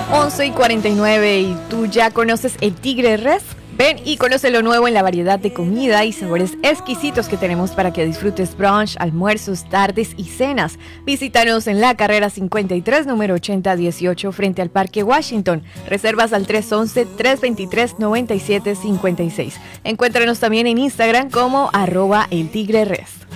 11:49 y tú ya conoces el Tigre Res. Ven y conoce lo nuevo en la variedad de comida y sabores exquisitos que tenemos para que disfrutes brunch, almuerzos, tardes y cenas. Visítanos en la carrera 53, número 8018, frente al Parque Washington. Reservas al 311-323-9756. Encuéntranos también en Instagram como @eltigreres.